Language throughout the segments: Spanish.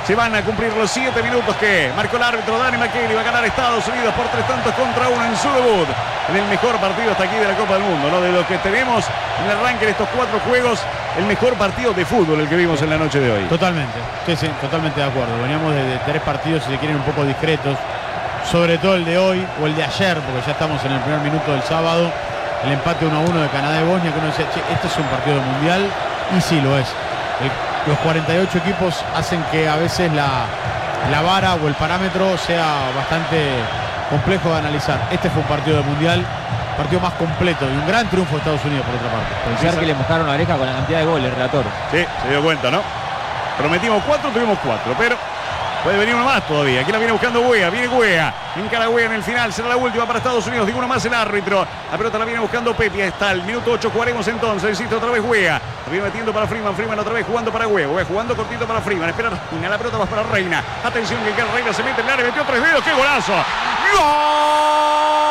Se van a cumplir los 7 minutos que marcó el árbitro Danny McKinley. Va a ganar Estados Unidos por 3-1 en su debut. En el mejor partido hasta aquí de la Copa del Mundo, ¿no? De lo que tenemos en el arranque de estos 4 juegos, el mejor partido de fútbol el que vimos en la noche de hoy. Totalmente, sí, totalmente de acuerdo. Veníamos de 3 partidos, si se quieren, un poco discretos. Sobre todo el de hoy o el de ayer, porque ya estamos en el primer minuto del sábado. El empate 1-1 de Canadá y Bosnia, que uno decía, che, este es un partido de mundial. Y sí, lo es. Los 48 equipos hacen que a veces la vara o el parámetro sea bastante complejo de analizar. Este fue un partido de mundial, partido más completo y un gran triunfo de Estados Unidos por otra parte. Pensar que le mojaron la oreja con la cantidad de goles, relator. Sí, se dio cuenta, ¿no? Prometimos 4, tuvimos 4, pero puede venir uno más todavía. Aquí la viene buscando Weah. Viene Weah. Encara Weah en el final. Será la última para Estados Unidos. Digo uno más el árbitro. La pelota la viene buscando Pepi. Ahí está el minuto 8. Jugaremos entonces. Insiste otra vez Weah. La viene metiendo para Freeman. Freeman otra vez jugando para Weah. Weah jugando cortito para Freeman. Espera Reina. La pelota va para Reina. Atención que Reina se mete en el área. Metió 3 dedos. ¡Qué golazo! ¡Gol!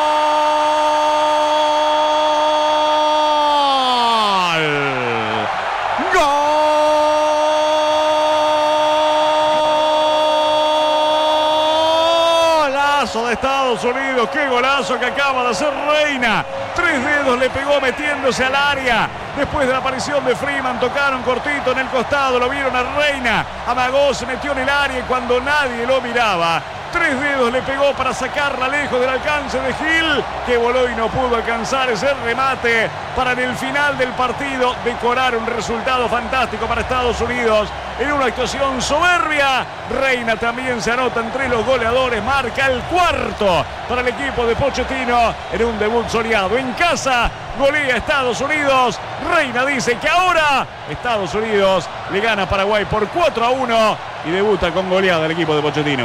De Estados Unidos, qué golazo que acaba de hacer Reina. 3 dedos le pegó metiéndose al área. Después de la aparición de Freeman, tocaron cortito en el costado, lo vieron a Reina. Amagó, se metió en el área y cuando nadie lo miraba, 3 dedos le pegó para sacarla lejos del alcance de Gil, que voló y no pudo alcanzar ese remate para en el final del partido decorar un resultado fantástico para Estados Unidos. En una actuación soberbia, Reina también se anota entre los goleadores, marca el 4 para el equipo de Pochettino en un debut soñado. En casa, golea a Estados Unidos. Reina dice que ahora Estados Unidos le gana a Paraguay por 4-1 y debuta con goleada el equipo de Pochettino.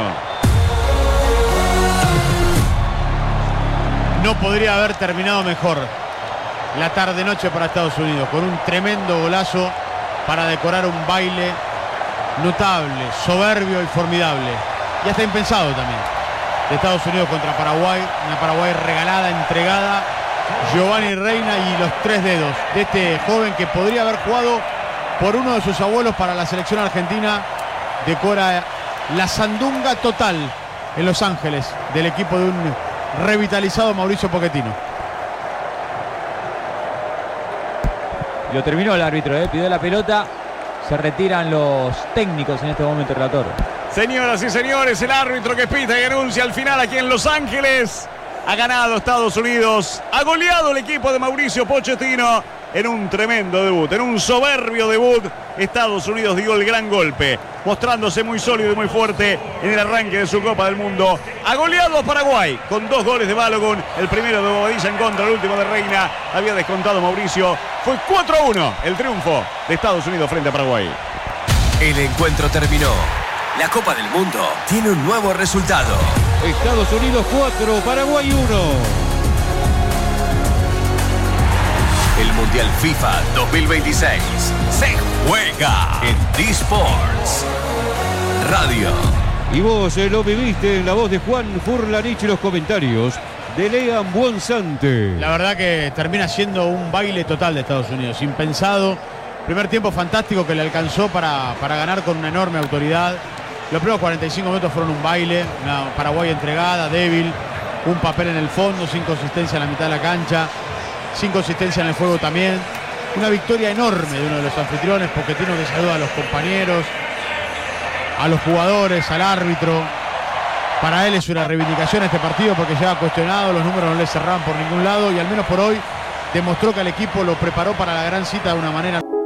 No podría haber terminado mejor la tarde-noche para Estados Unidos, con un tremendo golazo para decorar un baile notable, soberbio y formidable. Y hasta impensado también. De Estados Unidos contra Paraguay, una Paraguay regalada, entregada. Giovanni Reina y los 3 dedos de este joven que podría haber jugado por uno de sus abuelos para la selección argentina. Decora la sandunga total en Los Ángeles del equipo de un revitalizado Mauricio Pochettino. Lo terminó el árbitro, pidió la pelota. Se retiran los técnicos en este momento, relator. Señoras y señores, el árbitro que pita y anuncia el final aquí en Los Ángeles. Ha ganado Estados Unidos, ha goleado el equipo de Mauricio Pochettino en un tremendo debut, en un soberbio debut. Estados Unidos dio el gran golpe, mostrándose muy sólido y muy fuerte en el arranque de su Copa del Mundo. Ha goleado a Paraguay con 2 goles de Balogun, el primero de Bobadilla en contra, el último de Reina. Había descontado Mauricio. Fue 4-1 el triunfo de Estados Unidos frente a Paraguay. El encuentro terminó. La Copa del Mundo tiene un nuevo resultado. Estados Unidos 4, Paraguay 1. El Mundial FIFA 2026 se juega en D-Sports Radio. Y vos lo viviste en la voz de Juan Furlanich y los comentarios de Lean Buonsante. La verdad que termina siendo un baile total de Estados Unidos, impensado. Primer tiempo fantástico que le alcanzó para ganar con una enorme autoridad. Los primeros 45 minutos fueron un baile, una Paraguay entregada, débil, un papel en el fondo, sin consistencia en la mitad de la cancha, sin consistencia en el juego también. Una victoria enorme de uno de los anfitriones, Pochettino, que saluda a los compañeros, a los jugadores, al árbitro. Para él es una reivindicación este partido porque lleva cuestionado, los números no le cerraban por ningún lado y al menos por hoy demostró que el equipo lo preparó para la gran cita de una manera